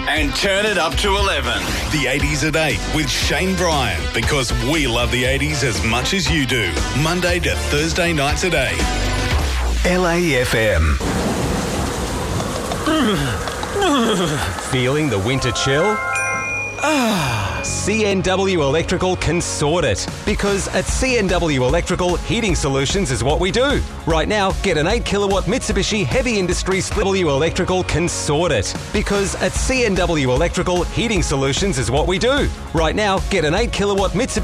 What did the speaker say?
And turn it up to 11. The 80s at 8 with Shane Bryan, because we love the 80s as much as you do. Monday to Thursday nights at 8. LAFM. Feeling the winter chill? CNW Electrical can sort it. Because at CNW Electrical, heating solutions is what we do. Right now, get an 8 kilowatt Mitsubishi Heavy Industries CNW Electrical can sort it. Because at CNW Electrical, heating solutions is what we do. Right now, get an 8 kilowatt Mitsubishi